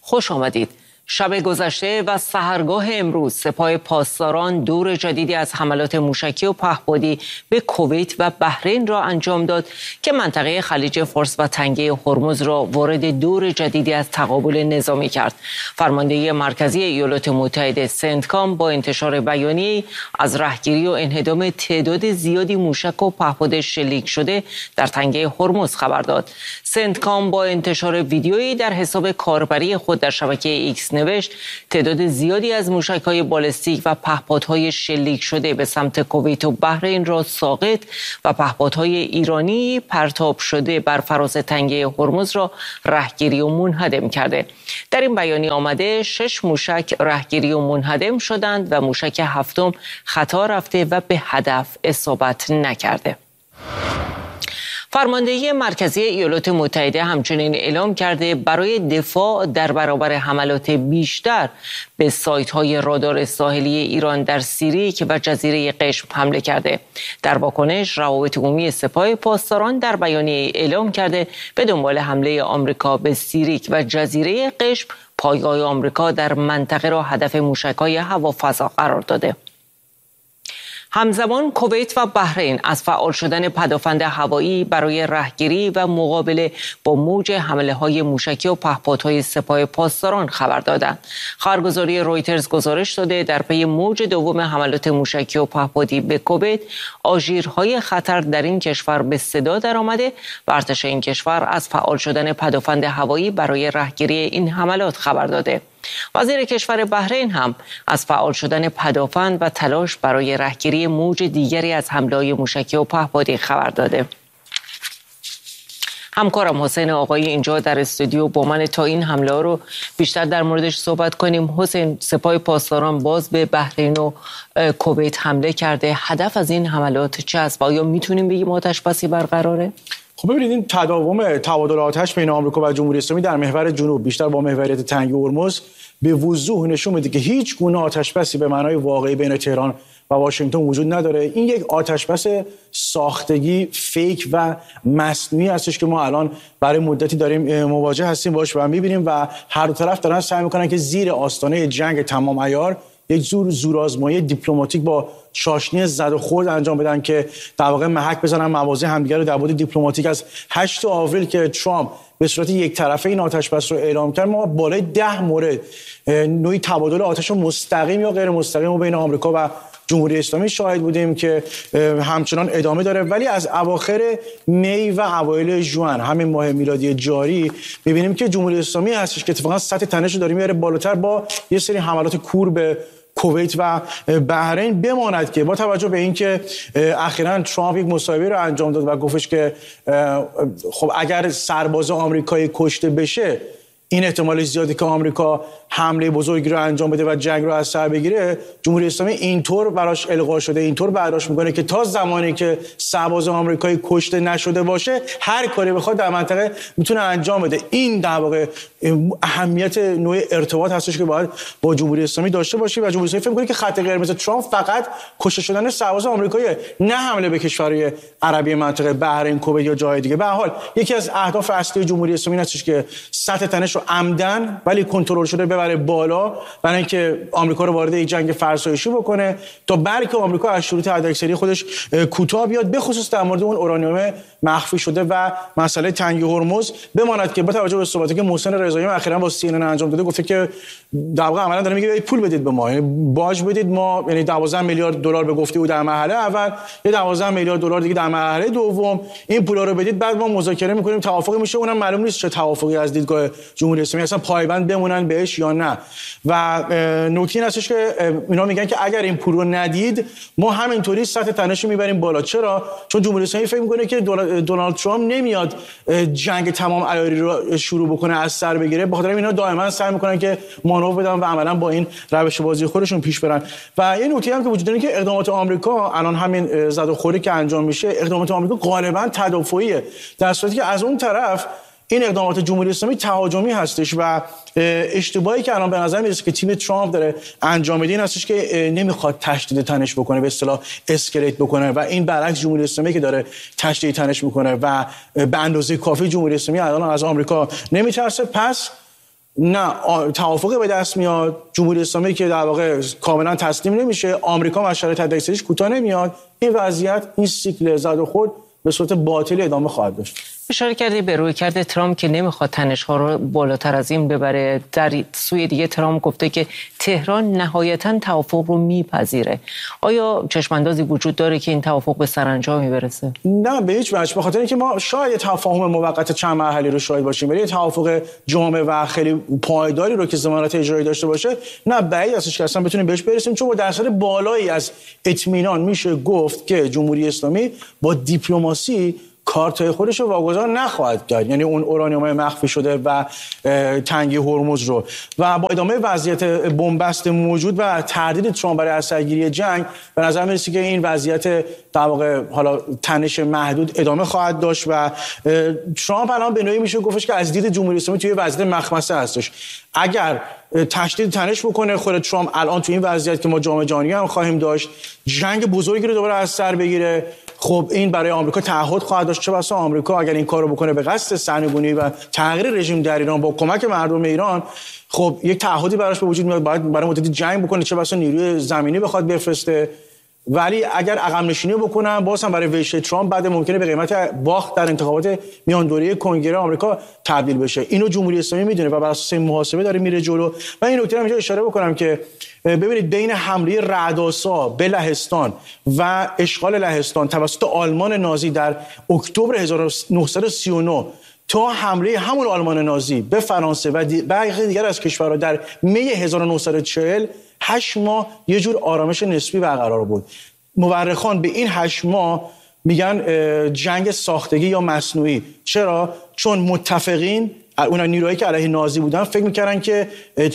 خوش آمدید. شب گذشته و سحرگاه امروز سپاه پاسداران دور جدیدی از حملات موشکی و پهپادی به کویت و بحرین را انجام داد که منطقه خلیج فارس و تنگه هرمز را وارد دور جدیدی از تقابل نظامی کرد. فرمانده مرکزی ایالات متحده سنتکام با انتشار بیانیه‌ای از رهگیری و انهدام تعداد زیادی موشک و پهپاد شلیک شده در تنگه هرمز خبر داد. سنتکام با انتشار ویدیویی در حساب کاربری خود در شبکه ایکس نوشت تعداد زیادی از موشک‌های بالستیک و پهپادهای شلیک شده به سمت کویت و بحرین را ساقط و پهپادهای ایرانی پرتاب شده بر فراز تنگه هرمز را رهگیری و منهدم کرده. در این بیانیه آمده 6 موشک رهگیری و منهدم شدند و موشک هفتم خطا رفته و به هدف اصابت نکرده. فرمانده مرکزی ایالات متحده همچنین اعلام کرده برای دفاع در برابر حملات بیشتر به سایت‌های رادار ساحلی ایران در سیریک و جزیره قشم حمله کرده. در واکنش روابط عمومی سپاه پاسداران در بیانیه اعلام کرده به دنبال حمله آمریکا به سیریک و جزیره قشم پایگاه آمریکا در منطقه را هدف موشک‌های هوافضا قرار داده. همزمان کویت و بحرین از فعال شدن پدافند هوایی برای رهگیری و مقابله با موج حمله‌های موشکی و پهپادهای سپاه پاسداران خبر دادند. خبرگزاری رویترز گزارش داده در پی موج دوم حملات موشکی و پهپادی به کویت، آژیرهای خطر در این کشور به صدا درآمده و ارتش این کشور از فعال شدن پدافند هوایی برای رهگیری این حملات خبر داده. وزیر کشور بحرین هم از فعال شدن پدافند و تلاش برای رهگیری موج دیگری از حمله‌های موشکی و پهپادی خبر داده. همکارم حسین آقایی اینجا در استودیو با من تا این حمله ها رو بیشتر در موردش صحبت کنیم. حسین، سپاه پاسداران باز به بحرین و کویت حمله کرده. هدف از این حملات چه است و آیا میتونیم بگیم آتش بسی برقراره؟ خب ببینید، این تداوم تبادل آتش بین آمریکا و جمهوری اسلامی در محور جنوب بیشتر با محوریت تنگه هرمز به وضوح نشون میده که هیچ گونه آتش بسی به معنای واقعی بین تهران و واشنگتن وجود نداره. این یک آتش بس ساختگی، فیک و مصنوعی هستش که ما الان برای مدتی داریم مواجه هستیم باش و میبینیم و هر دو طرف دارن سعی میکنن که زیر آستانه جنگ تمام عیار یک زورآزمایی دیپلماتیک با چاشنی زد و خورد انجام بدن که در واقع محک بزنن مواضع همدیگر رو در بعد دیپلماتیک. از 8 آوریل که ترامپ به صورت یک طرفه این آتش بس رو اعلام کرد، ما بالای 10 مورد نوعی تبادل آتش مستقیم یا غیر مستقیم بین آمریکا و جمهوری اسلامی شاهد بودیم که همچنان ادامه داره. ولی از اواخر می و اوایل ژوئن همین ماه میلادی جاری می‌بینیم که جمهوری اسلامی هستش که اتفاقا سطح تنش رو داره میاره بالاتر با یه سری حملات کور به کویت و بحرین، بماند که با توجه به اینکه اخیراً ترامپ یک مصاحبه رو انجام داد و گفتش که خب اگر سرباز آمریکایی کشته بشه این احتمال زیادی که آمریکا حمله بزرگی رو انجام بده و جنگ رو از سر بگیره. جمهوری اسلامی اینطور براش القا شده، اینطور برداشت میکنه که تا زمانی که سرباز آمریکایی کشته نشده باشه هر کاری بخواد در منطقه میتونه انجام بده. این در واقع اهمیت نوع ارتباط هستش که باید با جمهوری اسلامی داشته باشی و جمهوری اسلامی فکر میکنه که خط قرمز ترامپ فقط کشته شدن سرباز آمریکاییه، نه حمله به کشورهای عربی منطقه، بحرین، کویت یا جای دیگه. به هر حال یکی از اهداف اصلی جمهوری اسلامی هستش که سطح تنش رو عمدن ولی کنترل شده ببره بالا، برای اینکه آمریکا رو وارد یک جنگ فرسایشی بکنه تا بلکه آمریکا از شروط حداکثری خودش کوتاه بیاد، به خصوص در مورد اون اورانیوم مخفی شده و مسئله تنگه هرمز. بماند که با توجه به صحبتی که محسن رضایی اخیراً با CNN انجام داده، گفته که در واقع عملاً داره میگه پول بدید به ما، یعنی باج بدید ما، یعنی 12 میلیارد دلار به گفته او در مرحله اول، یه 12 میلیارد دلار دیگه در مرحله دوم، این پولا رو بدید بعد ما مذاکره می‌کنیم، توافقی میشه. اونم معلوم نیست چه توافقی از دیدگاه جمهوری اسلامی اصلا پایبند بمونن بهش یا نه. و نکته این هستش که اینا میگن که اگر این پول رو ندید ما همینطوری سطح تنش رو میبریم بالا. چرا؟ چون جمهوری اسلامی فکر میکنه که دونالد ترامپ نمیاد جنگ تمام عیاری رو شروع بکنه، از سر بگیره. بخاطر اینا دائما سعی میکنن که مانور بدن و عملا با این روش بازی خودشون پیش برن. و یه نکته هم که وجود داره که اقدامات آمریکا الان همین زد و خوری که انجام میشه، اقدامات آمریکا غالبا تدافعیه، در صورتی که از اون طرف این اقدامات جمهوری اسلامی تهاجمی هستش. و اشتباهی که الان به نظر میرسه که تیم ترامپ داره انجام میده این هستش که نمیخواد تشدید تنش بکنه، به اصطلاح اسکلیت بکنه، و این برعکس جمهوری اسلامی که داره تشدید تنش میکنه و به اندازه کافی جمهوری اسلامی الان از آمریکا نمیترسه. پس نه توافقی به دست میاد، جمهوری اسلامی که در واقع کاملا تسلیم نمیشه، آمریکا از شرایط تدریسیش کوتاه نمیاد، این وضعیت، این سیکل زد و خورد به صورت باطلی ادامه خواهد داشت. اشاره کردی به رویکرد ترامپ که نمیخواد تنش‌ها رو بالاتر از این ببره. در سوی دیگه ترامپ گفته که تهران نهایتاً توافق رو میپذیره. آیا چشم‌اندازی وجود داره که این توافق به سرانجامی برسه؟ نه به هیچ وجه، به خاطر اینکه ما شاید تفاهم موقت چند مرحله رو شاهد باشیم، ولی توافق جامع و خیلی پایداری رو که ضمانت اجرایی داشته باشه نه بعید استش که اصلا بتونیم بهش برسیم، چون با درصد بالایی از اطمینان میشه گفت که جمهوری اسلامی با دیپلماسی کارتای خودش رو واگذار نخواهد کرد، یعنی اون اورانیوم مخفی شده و تنگی هرمز رو، و با ادامه وضعیت بنبست موجود و تردید ترامپ برای اثرگیری جنگ به نظر میرسه که این وضعیت در واقع حالا تنش محدود ادامه خواهد داشت و ترامپ الان به نوعی میشه گفتش که از دید جمهوری اسلامی توی وضعیت مخمسه هستش. اگر تشدید تنش بکنه خود ترامپ الان توی این وضعیت که ما جام جهانی هم خواهیم داشت، جنگ بزرگی رو دوباره از سر بگیره، خب این برای آمریکا تعهد خواهد داشت، چه بسا آمریکا اگر این کارو بکنه به قصد سرنگونی و تغییر رژیم در ایران با کمک مردم ایران، خب یک تعهدی براش به وجود میاد، باید برای مدتی جنگ بکنه، چه بسا نیروی زمینی بخواد بفرسته. ولی اگر عقب نشینی بکنن باز هم برای ویشه ترامپ بعد ممکنه به قیمت باخت در انتخابات میان دوره کنگره آمریکا تبدیل بشه. اینو جمهوری اسلامی میدونه و بر اساس محاسبه داره میره جلو. و این نکته رو اینجا اشاره بکنم که ببینید بین حمله رعدآسا به لهستان و اشغال لهستان توسط آلمان نازی در اکتبر 1939 تا حمله همون آلمان نازی به فرانسه و برخی دیگر از کشورها در می 1940 8 ماه یه جور آرامش نسبی برقرار بود. مورخان به این 8 ماه میگن جنگ ساختگی یا مصنوعی. چرا؟ چون متفقین اون نیروهایی که علیه نازی بودن فکر میکردن که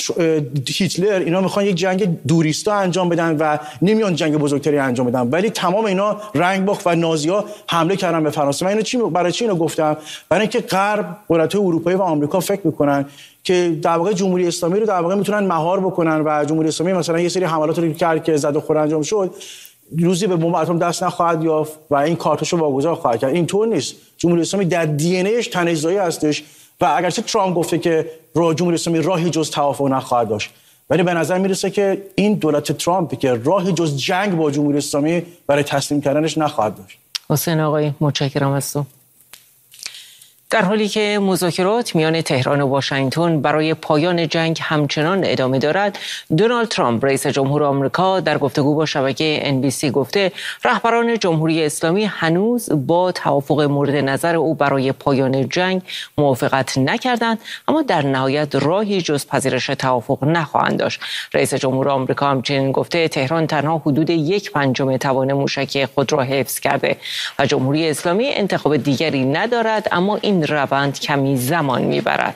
هیتلر اینا میخوان یک جنگ دوریستا انجام بدن و نمیان جنگ بزرگتری انجام بدن، ولی تمام اینا رنگ باخت و نازی‌ها حمله کردن به فرانسه. من اینو برای چی اینو گفتم؟ برای اینکه غرب، قدرت‌های اروپایی و آمریکا فکر میکنن که در واقع جمهوری اسلامی رو در واقع میتونن مهار بکنن و جمهوری اسلامی مثلا یه سری حملات رو کرد که زد و خورد انجام شد، روزی به بمب اتم دست نخواهد یافت و این کارتاشو واگذار خواهد کرد. اینطور نیست. جمهوری اسلامی در دی ان ایش تنش‌زایی هستش و اگرچه ترامپ گفته که جمهوری اسلامی راهی جز توافق نخواهد داشت، ولی به نظر میرسه که این دولت ترامپ که راهی جز جنگ با جمهوری اسلامی برای تسلیم کردنش نخواهد داشت. حسین آقایی متشکرم از تو. در حالی که مذاکرات میان تهران و واشنگتن برای پایان جنگ همچنان ادامه دارد، دونالد ترامپ رئیس جمهور آمریکا در گفتگو با شبکه NBC گفته رهبران جمهوری اسلامی هنوز با توافق مورد نظر او برای پایان جنگ موافقت نکردند، اما در نهایت راهی جز پذیرش توافق نخواهند داشت. رئیس جمهور آمریکا همچنین گفته تهران تنها حدود 1/5 توان موشکی خود را حفظ کرده و جمهوری اسلامی انتخاب دیگری ندارد، اما این روند کمی زمان میبرد.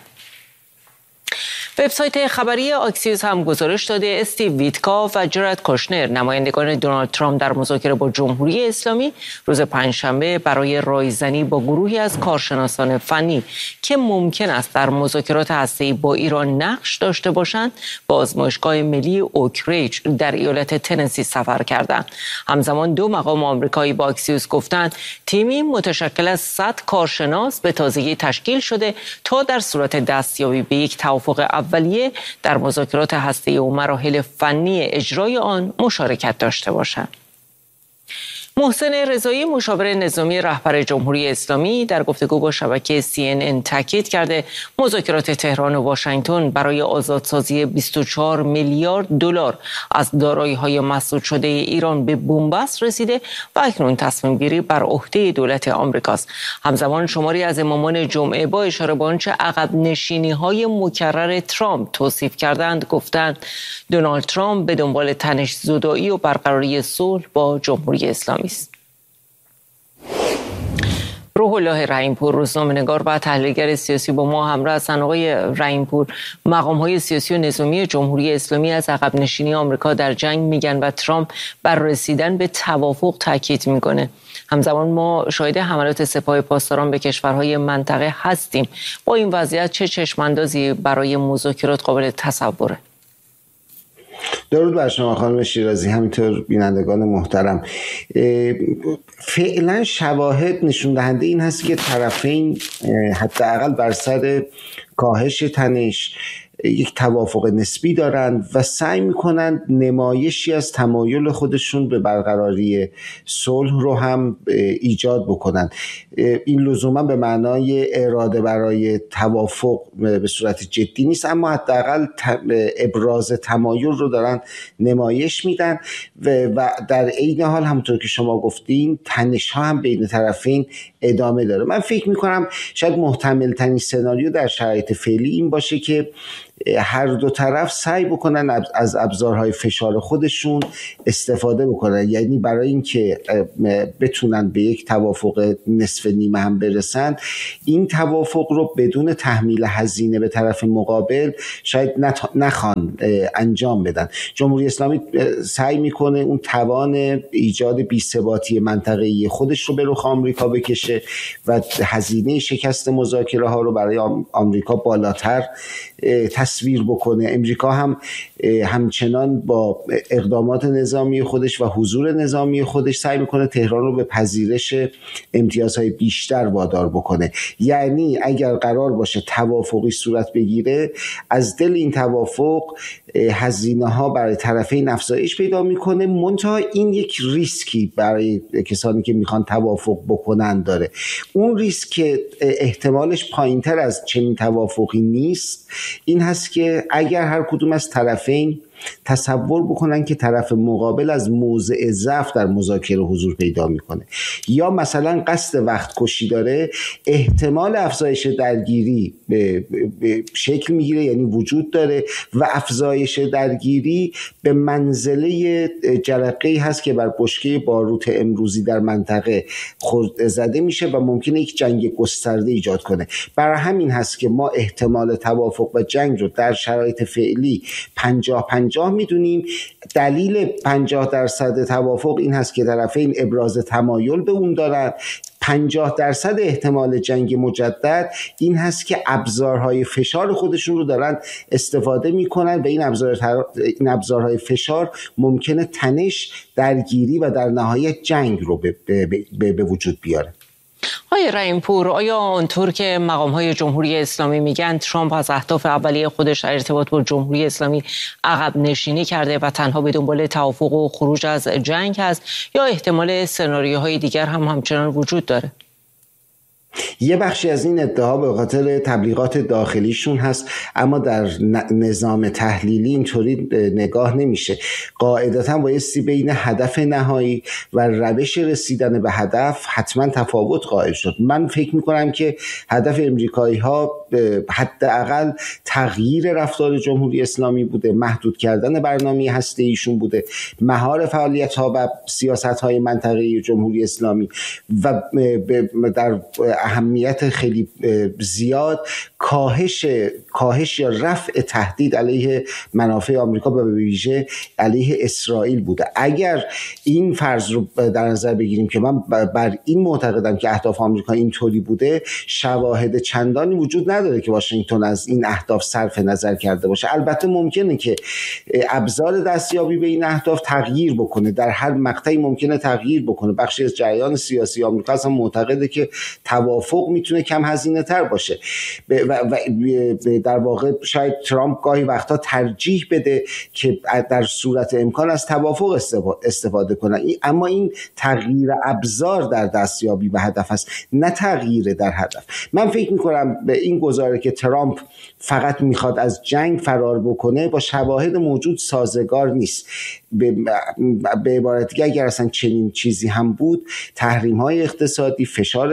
وبسایت خبری آکسیوس هم گزارش داده استیو ویتکاف و جرد کوشنر، نمایندگان دونالد ترامپ در مذاکره با جمهوری اسلامی، روز پنجشنبه برای رایزنی با گروهی از کارشناسان فنی که ممکن است در مذاکرات هسته‌ای با ایران نقش داشته باشند، با آزمایشگاه ملی اوکریج در ایالت تنسی سفر کردند. همزمان 2 مقام آمریکایی با آکسیوس گفتند تیمی متشکل از 100 کارشناس به تازگی تشکیل شده تا در صورت دستیابی به یک توافق اولیه در مذاکرات هسته‌ای و مراحل فنی اجرای آن مشارکت داشته باشند. محسن رضایی مشاور نظامی رهبر جمهوری اسلامی در گفتگو با شبکه CNN تاکید کرده مذاکرات تهران و واشنگتن برای آزادسازی 24 میلیارد دلار از دارایی‌های مسدود شده ایران به بنبست رسیده و اکنون تصمیم گیری بر عهده دولت آمریکاست. همزمان شماری از امامان جمعه با اشاره به آنچه عقب نشینی‌های مکرر ترامپ توصیف کردند گفتند دونالد ترامپ به دنبال تنش‌زدایی و برقراری صلح با جمهوری اسلامی است. روح الله رحیم‌پور روزنامه‌نگار و تحلیلگر سیاسی با ما همراه هستند. آقای رحیم‌پور، مقام‌های سیاسی و نظامی جمهوری اسلامی از عقب نشینی آمریکا در جنگ میگن و ترامپ بر رسیدن به توافق تاکید میکنه. همزمان ما شاهد حملات سپاه پاسداران به کشورهای منطقه هستیم. با این وضعیت چه چشم‌اندازی برای مذاکرات قابل تصوره؟ درود بر شما خانم شیرازی، همینطور بینندگان محترم. فعلا شواهد نشون دهنده این هست که طرفین حداقل بر سر کاهش تنش یک توافق نسبی دارند و سعی میکنند نمایشی از تمایل خودشون به برقراری صلح رو هم ایجاد بکنند. این لزوما به معنای اراده برای توافق به صورت جدی نیست، اما حداقل ابراز تمایل رو دارن نمایش میدن و در عین حال همونطور که شما گفتین تنش ها هم بین طرفین ادامه داره. من فکر میکنم شاید محتمل ترین سناریو در شرایط فعلی این باشه که هر دو طرف سعی بکنن از ابزارهای فشار خودشون استفاده بکنن، یعنی برای اینکه بتونن به یک توافق نصف نیمه هم برسن این توافق رو بدون تحمیل هزینه به طرف مقابل شاید نخوان انجام بدن. جمهوری اسلامی سعی میکنه اون توان ایجاد بی‌ثباتی منطقه‌ای خودش رو به رخ آمریکا بکشه و هزینه شکست مذاکره ها رو برای آمریکا بالاتر تصویر بکنه. امریکا هم همچنان با اقدامات نظامی خودش و حضور نظامی خودش سعی میکنه تهران رو به پذیرش امتیازهای بیشتر وادار بکنه. یعنی اگر قرار باشه توافقی صورت بگیره، از دل این توافق هزینه ها برای طرفین افزایش پیدا میکنه، منتها این یک ریسکی برای کسانی که میخوان توافق بکنن داره. اون ریسک که احتمالش پایینتر از چنین توافقی نیست این هست که اگر هر کدوم از طرفین تصور بکنن که طرف مقابل از موضع ضعف در مذاکره حضور پیدا میکنه یا مثلا قصد وقت کشی داره، احتمال افزایش درگیری به شکل میگیره، یعنی وجود داره و افزایش درگیری به منزله جرقه‌ای هست که بر بشکه باروت امروزی در منطقه خورد زده میشه و ممکنه یک جنگ گسترده ایجاد کنه. برای همین هست که ما احتمال توافق و جنگ رو در شرایط فعلی 50-50 میدونیم. دلیل 50% توافق این هست که طرفین ابراز تمایل به اون دارن. 50% احتمال جنگ مجدد این هست که ابزارهای فشار خودشون رو دارن استفاده میکنن و این ابزارهای فشار ممکنه تنش، درگیری و در نهایت جنگ رو به وجود بیاره. آقای رحیم‌پور، آیا آنطور که مقام‌های جمهوری اسلامی میگن ترامپ از اهداف اولیه خودش در ارتباط با جمهوری اسلامی عقب نشینی کرده و تنها به دنبال توافق و خروج از جنگ هست، یا احتمال سناریوهای دیگر هم همچنان وجود داره؟ یه بخشی از این ادعا به خاطر تبلیغات داخلیشون هست، اما در نظام تحلیلی اینطوری نگاه نمیشه. قاعدتا بایستی بین هدف نهایی و روش رسیدن به هدف حتما تفاوت قائل شد. من فکر میکنم که هدف امریکایی ها حداقل تغییر رفتار جمهوری اسلامی بوده، محدود کردن برنامه هسته ایشون بوده، مهار فعالیت ها و سیاست های منطقه‌ای جمهوری اسلامی و در اهمیت خیلی زیاد کاهش یا رفع تهدید علیه منافع آمریکا و به ویژه علیه اسرائیل بوده. اگر این فرض رو در نظر بگیریم که من بر این معتقدم که اهداف آمریکا اینطوری بوده، شواهد چندانی وجود نداره که واشنگتن از این اهداف صرف نظر کرده باشه. البته ممکنه که ابزار دستیابی به این اهداف تغییر بکنه، در هر مقطعی ممکنه تغییر بکنه. بخشی از جریان سیاسی آمریکا اصلا معتقده که توافق میتونه کم هزینه تر باشه و در واقع شاید ترامپ گاهی وقتا ترجیح بده که در صورت امکان از توافق استفاده کنن، اما این تغییر ابزار در دستیابی به هدف است، نه تغییر در هدف. من فکر میکنم به این گزاره که ترامپ فقط میخواد از جنگ فرار بکنه با شواهد موجود سازگار نیست. به عبارت دیگه اگر اصلا چنین چیزی هم بود، تحریم‌های اقتصادی،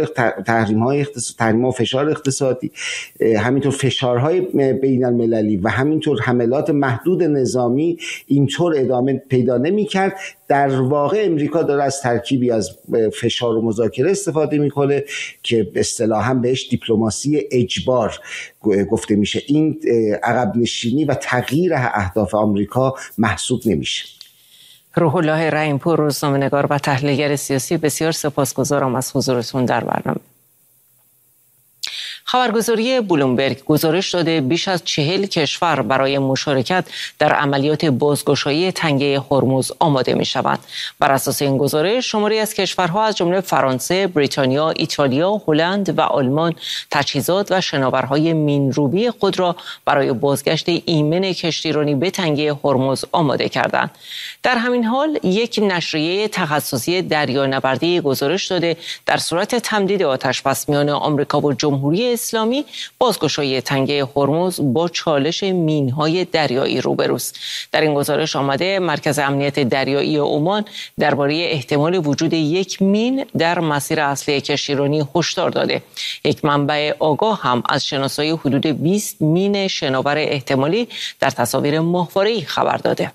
تحریم و فشار اقتصادی، همینطور فشارهای بین المللی و همینطور حملات محدود نظامی اینطور ادامه پیدا نمی‌کرد. در واقع امریکا داره از ترکیبی از فشار و مذاکره استفاده میکنه که اصطلاحاً بهش دیپلماسی اجبار گفته میشه. این عقب نشینی و تغییر اهداف آمریکا محسوب نمیشه. روح الله رحیم‌پور، روزنامه‌نگار و تحلیلگر سیاسی، بسیار سپاسگزارم از حضورتون در برنامه. خبرگزاری بلومبرگ گزارش داده بیش از 40 کشور برای مشارکت در عملیات بازگشایی تنگه هرمز آماده می‌شوند. بر اساس این گزارش شماری از کشورها از جمله فرانسه، بریتانیا، ایتالیا، هلند و آلمان تجهیزات و شناورهای مین‌روبی خود را برای بازگشت ایمن کشتیرانی به تنگه هرمز آماده کردند. در همین حال یک نشریه تخصصی دریانوردی گزارش داده در صورت تمدید آتش‌بس میان آمریکا و جمهوری اسلامی بازگشایی تنگه هرمز با چالش مین‌های دریایی روبروست. در این گزارش آمده مرکز امنیت دریایی عمان درباره احتمال وجود یک مین در مسیر اصلی کشتیرانی هشدار داده. یک منبع آگاه هم از شناسایی حدود 20 مین شناور احتمالی در تصاویر ماهواره‌ای خبر داده.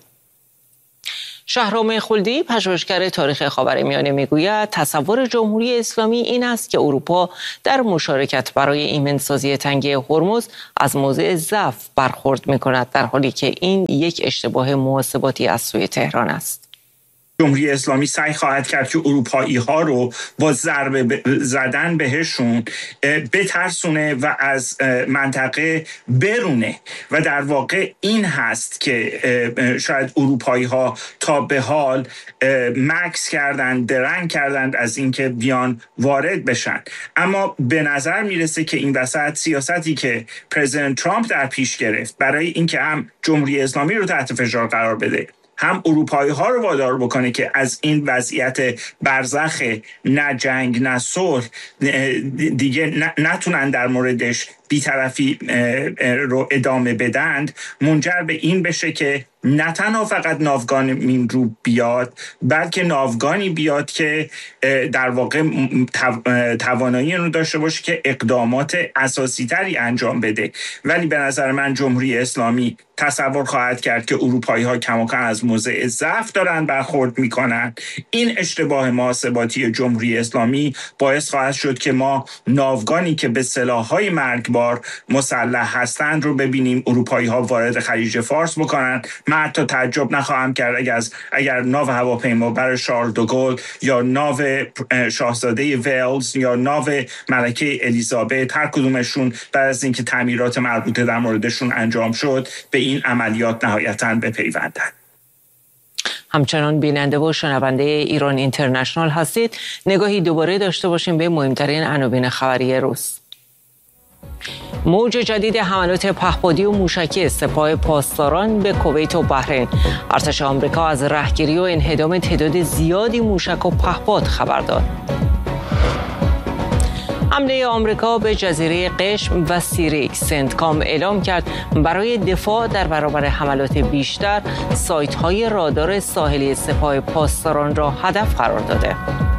شهرام خلدی پژوهشگر تاریخ خاورمیانه میگوید تصور جمهوری اسلامی این است که اروپا در مشارکت برای ایمنسازی تنگه هرمز از موضع ضعف برخورد میکند، در حالی که این یک اشتباه محاسباتی از سوی تهران است. جمهوری اسلامی سعی خواهد کرد که اروپایی ها رو با ضربه زدن بهشون بترسونه و از منطقه برونه و در واقع این هست که شاید اروپایی ها تا به حال مکس کردن، درنگ کردند از اینکه بیان وارد بشن. اما به نظر میرسه که این وسط سیاستی که پرزیدنت ترامپ در پیش گرفت برای اینکه هم جمهوری اسلامی رو تحت فشار قرار بده، هم اروپایی ها رو وادار بکنه که از این وضعیت برزخ نه جنگ نه صلح دیگه نتونن در موردش بی‌طرفی رو ادامه بدند، منجر به این بشه که نه تنها فقط ناوگان مین‌رو بیاد، بلکه ناوگانی بیاد که در واقع توانایی رو داشته باشه که اقدامات اساسی تری انجام بده. ولی به نظر من جمهوری اسلامی تصور خواهد کرد که اروپایی ها کماکان از موضع ضعف دارن برخورد میکنن. این اشتباه محاسباتی جمهوری اسلامی باعث خواهد شد که ما ناوگانی که به سلاح‌های مرگبار مسلح هستند رو ببینیم اروپایی ها وارد خلیج فارس بکنن. من حتی تعجب نخواهم کرد اگر ناو هواپیما برای شارل دوگل یا ناو شاهزاده ویلز یا ناو ملکه الیزابت هر کدومشون بعد از اینکه تعمیرات مربوطه در موردشون انجام شد به این عملیات نهایتاً بپیوندند. همچنان بیننده و شنونده ایران اینترنشنال هستید. نگاهی دوباره داشته باشیم به مهمترین عناوین خبری روز. موج جدید حملات پهپادی و موشکی سپاه پاسداران به کویت و بحرین. ارتش آمریکا از رهگیری و انهدام تعداد زیادی موشک و پهپاد خبر داد. حمله آمریکا به جزیره قشم و سیریک سنتکام اعلام کرد برای دفاع در برابر حملات بیشتر سایت‌های رادار ساحلی سپاه پاسداران را هدف قرار داده.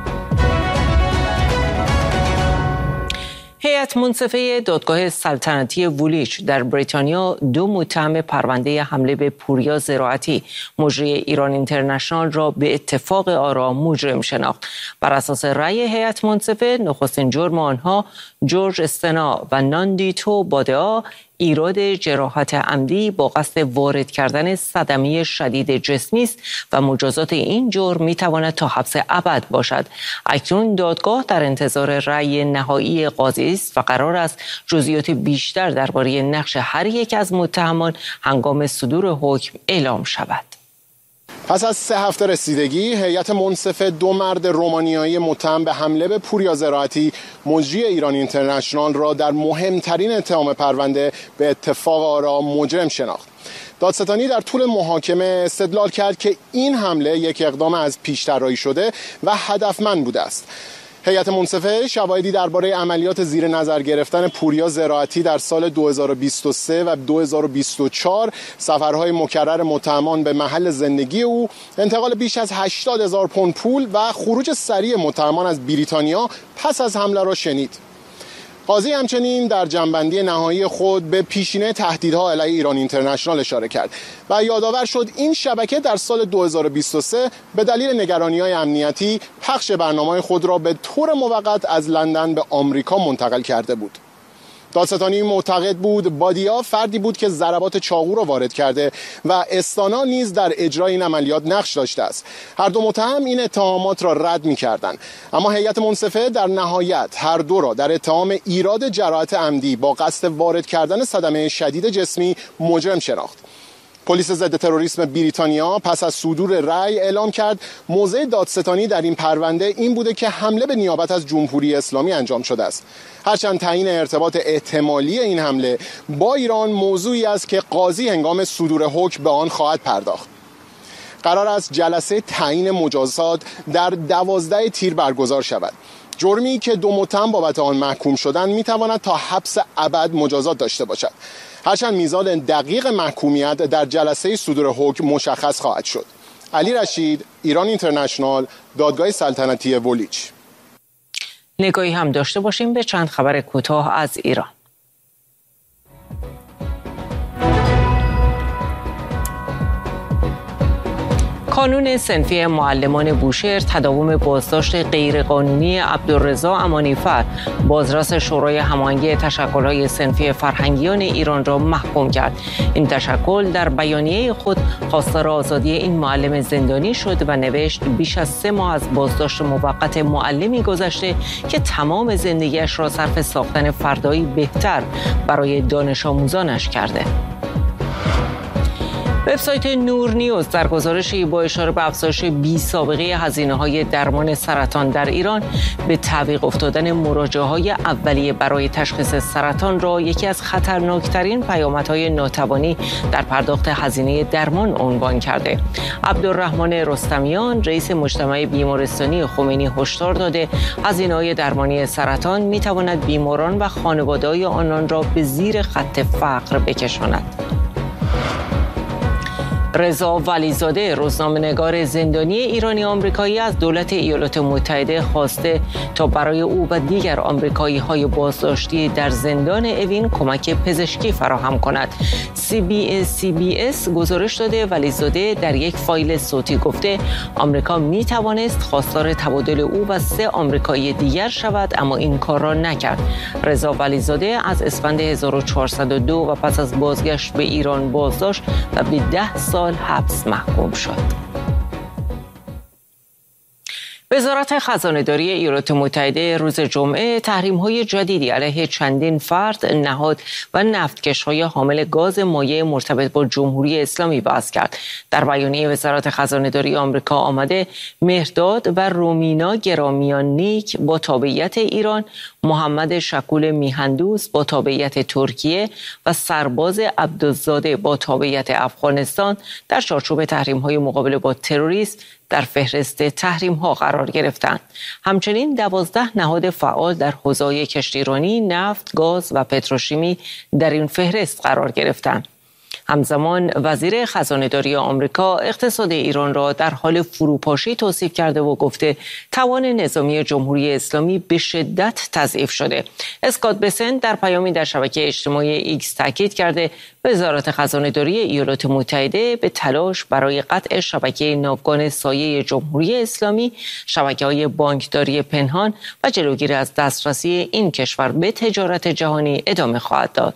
هیئت منصفه دادگاه سلطنتی وولیچ در بریتانیا 2 متهم پرونده حمله به پوریا زراعتی مجری ایران اینترنشنال را به اتفاق آرا مجرم شناخت. بر اساس رأی هیئت منصفه نخستین جرم آنها جورج استنا و ناندیتو بادعا ایراد جراحت عمدی با قصد وارد کردن صدمه شدید جسمی است و مجازات این جرم میتواند تا حبس ابد باشد. اکنون دادگاه در انتظار رأی نهایی قاضی است و قرار است جزئیات بیشتر درباره نقش هر یک از متهمان هنگام صدور حکم اعلام شود. پس از 3 هفته رسیدگی، هیئت منصفه 2 مرد رومانیایی متهم به حمله به پوریا زراعتی مجری ایران اینترنشنال را در مهمترین اتهام پرونده به اتفاق آرا مجرم شناخت. دادستانی در طول محاکمه استدلال کرد که این حمله یک اقدام از پیش طراحی شده و هدفمند بوده است. هیئت منصفه شواهدی درباره عملیات زیر نظر گرفتن پوریا زراعتی در سال 2023 و 2024، سفرهای مکرر متهمان به محل زندگی او، انتقال بیش از 80,000 پوند پول و خروج سریع متهمان از بریتانیا پس از حمله را شنید. قاضی همچنین در جنبندی نهایی خود به پیشینه تهدیدها علیه ایران اینترنشنال اشاره کرد و یادآور شد این شبکه در سال 2023 به دلیل نگرانی‌های امنیتی پخش برنامه‌های خود را به طور موقت از لندن به آمریکا منتقل کرده بود. دادستانی معتقد بود بادیا فردی بود که ضربات چاقو را وارد کرده و استانا نیز در اجرای این عملیات نقش داشته است. هر دو متهم این اتهامات را رد می‌کردند، اما هیئت منصفه در نهایت هر دو را در اتهام ایراد جراحت عمدی با قصد وارد کردن صدمه شدید جسمی مجرم شناخت. پلیس ضد تروریسم بریتانیا پس از صدور رأی اعلام کرد موضع دادستانی در این پرونده این بوده که حمله به نیابت از جمهوری اسلامی انجام شده است. هرچند تعیین ارتباط احتمالی این حمله با ایران موضوعی است که قاضی هنگام صدور حکم به آن خواهد پرداخت. قرار است جلسه تعیین مجازات در 12 تیر برگزار شود. جرمی که دو متهم بابت آن محکوم شدند میتواند تا حبس ابد مجازات داشته باشد. هرچند میزان دقیق محکومیت در جلسه صدور حکم مشخص خواهد شد. علی رشید، ایران اینترنشنال، دادگاه سلطنتی وولیچ. نگاهی هم داشته باشیم به چند خبر کوتاه از ایران. کانون صنفی معلمان بوشهر تداوم بازداشت غیرقانونی عبدالرضا امانیفر، بازرس شورای هماهنگی تشکل‌های صنفی فرهنگیان ایران را محکوم کرد. این تشکل در بیانیه خود خواستار آزادی این معلم زندانی شد و نوشت بیش از 3 ماه از بازداشت موقت معلمی گذشته که تمام زندگیش را صرف ساختن فردایی بهتر برای دانش آموزانش کرده. وبسایت نور نیوز در گزارشی با اشاره به افزایش بی‌سابقه هزینه‌های درمان سرطان در ایران به تعویق افتادن مراجعه‌های اولیه برای تشخیص سرطان را یکی از خطرناکترین پیامدهای ناتوانی در پرداخت هزینه درمان عنوان کرده. عبدالرحمن رستمیان، رئیس مجتمع بیمارستانی خمینی، هشدار داده هزینه‌های درمانی سرطان می‌تواند بیماران و خانواده‌های آنان را به زیر خط فقر بکشاند. رضا ولیزاده، روزنامه‌نگار زندانی ایرانی آمریکایی، از دولت ایالات متحده خواسته تا برای او و دیگر آمریکایی‌های بازداشتی در زندان اوین کمک پزشکی فراهم کند. CBS گزارش داده ولیزاده در یک فایل صوتی گفته آمریکا می‌توانست خواستار تبادل او و 3 آمریکایی دیگر شود، اما این کار را نکرد. رضا ولیزاده از اسفند 1402 و پس از بازگشت به ایران بازداشت و به 10 سال حبس محکوم شد. وزارت خزانه‌داری ایالات متحده روز جمعه تحریم‌های جدیدی علیه چندین فرد، نهاد و نفتکش‌های حامل گاز مایع مرتبط با جمهوری اسلامی وضع کرد. در بیانیه وزارت خزانه‌داری آمریکا آمده مهرداد و رومینا گرامیان نیک با تابعیت ایران، محمد شکول میهندوست با تابعیت ترکیه و سرباز عبدالزاده با تابعیت افغانستان در چارچوب تحریم‌های مقابله با تروریسم در فهرست تحریم‌ها قرار گرفتند. همچنین 12 نهاد فعال در حوزه‌های کشتیرانی، نفت، گاز و پتروشیمی در این فهرست قرار گرفتند. همزمان وزیر خزانه‌داری آمریکا اقتصاد ایران را در حال فروپاشی توصیف کرده و گفته توان نظامی جمهوری اسلامی به شدت تضعیف شده. اسکات بسنت در پیامی در شبکه اجتماعی ایکس تاکید کرده وزارت خزانه‌داری ایالات متحده به تلاش برای قطع شبکه ناوگان سایه جمهوری اسلامی، شبکه‌های بانکداری پنهان و جلوگیری از دسترسی این کشور به تجارت جهانی ادامه خواهد داد.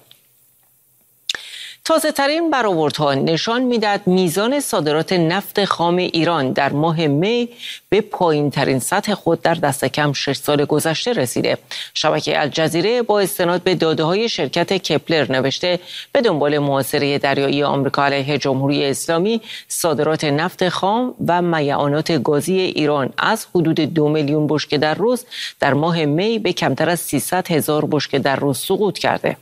تازه ترین برآوردها نشان می‌دهد میزان صادرات نفت خام ایران در ماه می به پایین ترین سطح خود در دست کم 6 سال گذشته رسیده. شبکه الجزیره با استناد به داده‌های شرکت کپلر نوشته به دنبال محاصره دریایی آمریکا علیه جمهوری اسلامی، صادرات نفت خام و میعانات گازی ایران از حدود 2 میلیون بشکه در روز در ماه می به کمتر از 300,000 بشکه در روز سقوط کرده.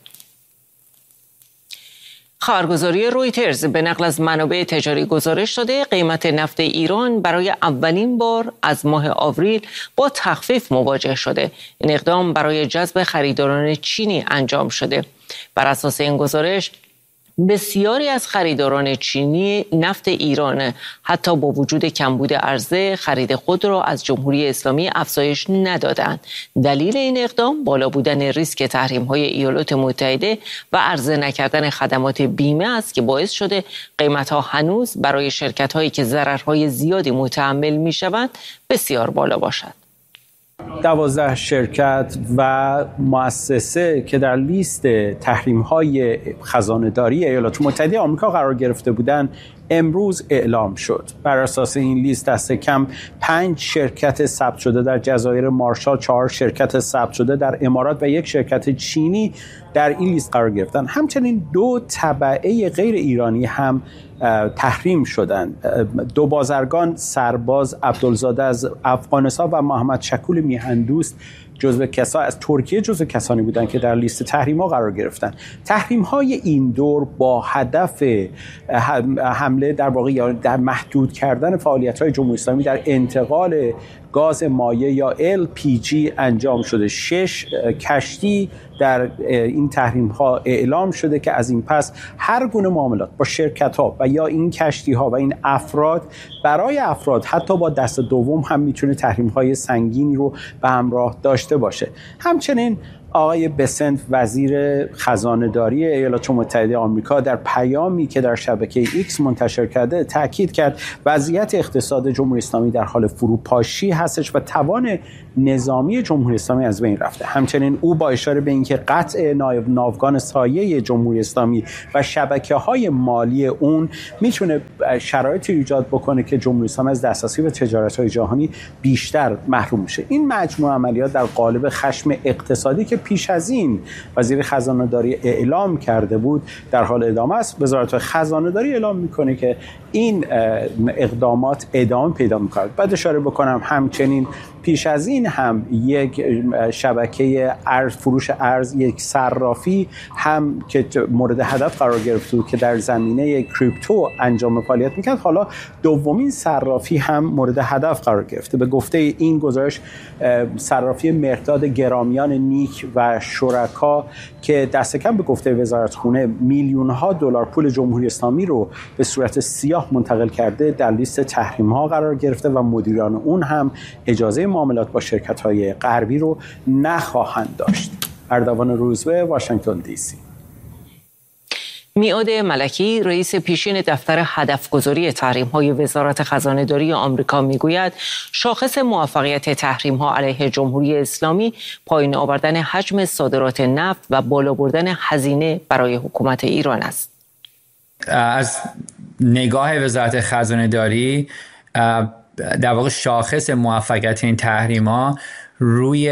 خبرگزاری رویترز به نقل از منابع تجاری گزارش داده قیمت نفت ایران برای اولین بار از ماه آوریل با تخفیف مواجه شده. این اقدام برای جذب خریداران چینی انجام شده. بر اساس این گزارش بسیاری از خریداران چینی نفت ایران حتی با وجود کمبود عرضه خرید خود را از جمهوری اسلامی افزایش ندادند. دلیل این اقدام بالا بودن ریسک تحریم‌های ایالات متحده و عرضه نکردن خدمات بیمه است که باعث شده قیمت‌ها هنوز برای شرکت‌هایی که ضررهای زیادی متحمل می‌شوند بسیار بالا باشد. 12 شرکت و مؤسسه که در لیست تحریم‌های خزانه‌داری ایالات متحده آمریکا قرار گرفته بودند امروز اعلام شد. بر اساس این لیست دست کم 5 شرکت ثبت شده در جزایر مارشال، 4 شرکت ثبت شده در امارات و 1 شرکت چینی در این لیست قرار گرفتن. همچنین 2 تبعه غیر ایرانی هم تحریم شدند. 2 بازرگان، سرباز عبدالزاده از افغانستان و محمد شکول میهندوست از ترکیه جزو کسانی بودند که در لیست تحریم‌ها قرار گرفتند. تحریم‌های این دور با هدف حمله در واقع یا در محدود کردن فعالیت‌های جمهوری اسلامی در انتقال گاز مایع یا LPG انجام شده. 6 کشتی در این تحریم‌ها اعلام شده که از این پس هر گونه معاملات با شرکت‌ها و یا این کشتی‌ها و این افراد برای افراد حتی با دست دوم هم میتونه تحریم‌های سنگینی رو به همراه داشته باشه. همچنین آقای بسنت وزیر خزانه‌داری ایالات متحده آمریکا در پیامی که در شبکه ایکس منتشر کرده تاکید کرد وضعیت اقتصاد جمهوری اسلامی در حال فروپاشی هستش و توان نظامی جمهوری اسلامی از بین رفته. همچنین او با اشاره به اینکه قطع ناوگان سایه جمهوری اسلامی و شبکه‌های مالی اون میتونه شرایطی ایجاد بکنه که جمهوری اسلامی از دسترسی به تجارت‌های جهانی بیشتر محروم شه. این مجموعه عملیات در قالب خشم اقتصادی که پیش از این وزیر خزانه‌داری اعلام کرده بود در حال ادامه است. وزارت خزانه‌داری اعلام میکنه که این اقدامات ادامه پیدا میکنه. بعد اشاره بکنم همچنین پیش از این هم یک شبکه فروش ارز، یک صرافی هم که مورد هدف قرار گرفته بود که در زمینه کریپتو انجام فعالیت میکرد، حالا دومین صرافی هم مورد هدف قرار گرفته. به گفته این گزارش صرافی مرداد گرامیان نیک و شرکا که دست کم به گفته وزارتخونه میلیون‌ها دلار پول جمهوری اسلامی رو به صورت سیاه منتقل کرده در لیست تحریم‌ها قرار گرفته و مدیران اون هم اجازه معاملات با شرکت‌های غربی رو نخواهند داشت. اردوان روزبه، واشنگتن دی سی. میعاد ملکی رئیس پیشین دفتر هدفگذاری تحریم‌های وزارت خزانه‌داری آمریکا میگوید شاخص موفقیت تحریم‌ها علیه جمهوری اسلامی پایین آوردن حجم صادرات نفت و بالا بردن هزینه برای حکومت ایران است. از نگاه وزارت خزانه‌داری در واقع شاخص موفقیت این تحریم‌ها روی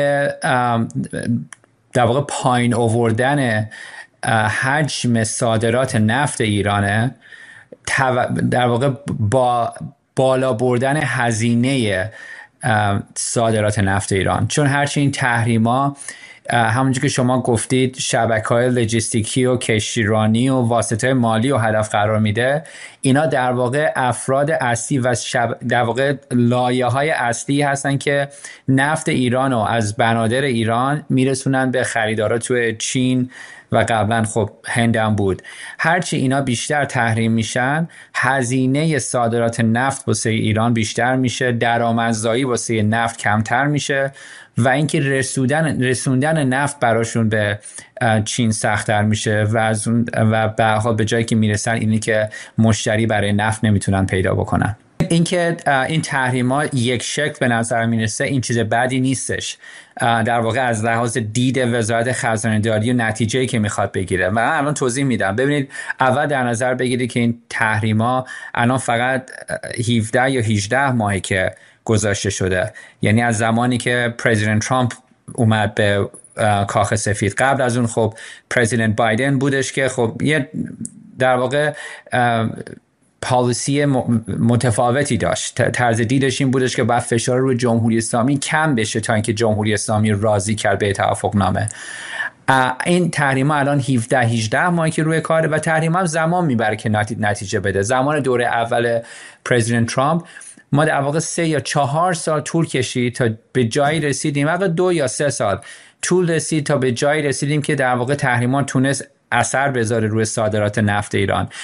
در واقع پایین آوردن حجم صادرات نفت ایرانه، در واقع با بالا بردن هزینه صادرات نفت ایران. چون هرچی این تحریما همونجور که شما گفتید شبکه‌های لوجستیکی و کشتیرانی و واسطه مالی و هدف قرار میده، اینا در واقع افراد اصلی و در واقع لایه‌های اصلی هستن که نفت ایران رو از بنادر ایران میرسونن به خریدارا توی چین و قبلا خب هند هم بود. هرچی اینا بیشتر تحریم میشن، هزینه صادرات نفت واسه ایران بیشتر میشه، درآمدزایی واسه نفت کمتر میشه و اینکه رسوندن نفت براشون به چین سخت‌تر میشه و از اون و به حال به جایی که میرسن اینی که مشتری برای نفت نمیتونن پیدا بکنن. اینکه این تحریما یک شکل به نظر میرسه این چیز بدی نیستش در واقع از لحاظ دید وزارت خزانه‌داری و نتیجه‌ای که میخواد بگیره. من الان توضیح میدم. ببینید اول در نظر بگیرید که این تحریما الان فقط 17 یا 18 ماهی که گذاشته شده، یعنی از زمانی که پرزیدنت ترامپ اومد به کاخ سفید. قبل از اون خب پرزیدنت بایدن بودش که خب یه در واقع پالیسی متفاوتی داشت. طرز دیدش این بودش که باید فشار روی جمهوری اسلامی کم بشه تا اینکه جمهوری اسلامی راضی کرد به توافق نامه. این تحریم الان 17-18 ماهی که روی کاره و تحریم هم زمان میبره که نتیجه بده. زمان دوره اول پرزیدنت ترامپ ما در واقع 3 یا 4 سال طول کشید تا به جایی رسیدیم، واقعا 2 یا 3 سال طول رسید تا به جایی رسیدیم که در واقع تحریمان تونست اثر بذاره روی صادرات نفت ایران.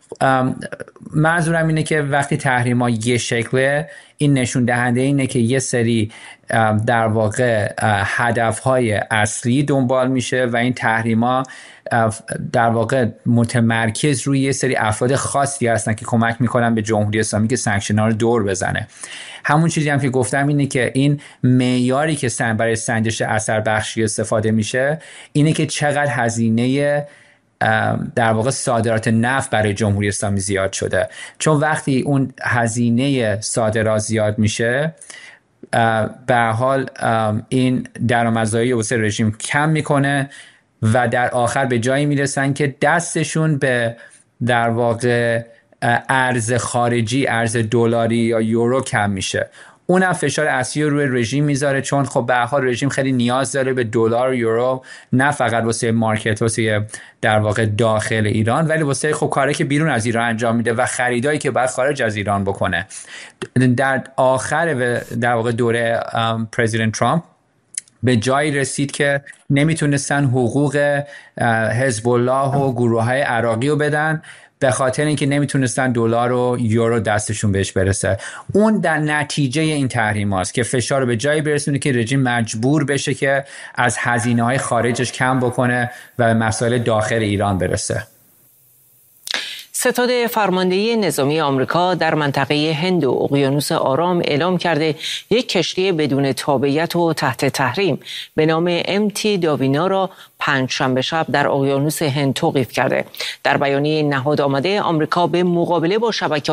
منظورم اینه که وقتی تحریم ها یه شکله، این نشون دهنده اینه که یه سری در واقع هدف های اصلی دنبال میشه و این تحریم ها در واقع متمرکز روی یه سری افراد خاصی هستن که کمک میکنن به جمهوری اسلامی که سانکشن ها رو دور بزنه. همون چیزی هم که گفتم اینه که این معیاری که برای سنجش اثر بخشی استفاده میشه اینه که چقدر هزینه در واقع صادرات نفت برای جمهوری اسلامی زیاد شده. چون وقتی اون هزینه صادرات زیاد میشه، به هر حال این درآمدزایی واسه رژیم کم میکنه و در آخر به جایی میرسن که دستشون به در واقع ارز خارجی، ارز دلاری یا یورو کم میشه. اونم فشار اصلی رو روی رژیم میذاره، چون خب به هر حال رژیم خیلی نیاز داره به دلار و یورو، نه فقط واسه مارکت، واسه در واقع داخل ایران، ولی واسه خب کاری که بیرون از ایران انجام میده و خریدایی که باید خارج از ایران بکنه. در آخر در واقع دوره پرزیدنت ترامپ به جایی رسید که نمیتونستن حقوق حزب الله و گروه‌های عراقی رو بدن به خاطر اینکه نمیتونستن دلار و یورو دستشون بهش برسه. اون در نتیجه این تحریم هاست که فشار رو به جایی برسونه که رژیم مجبور بشه که از هزینه‌های خارجش کم بکنه و به مسائل داخل ایران برسه. ستاد فرماندهی نظامی آمریکا در منطقه هند و اقیانوس آرام اعلام کرده یک کشتی بدون تابعیت و تحت تحریم به نام MT داوینا را پنجشنبه شب در اقیانوس هند توقیف کرده. در بیانیه نهاد آمده آمریکا به مقابله با شبکه‌های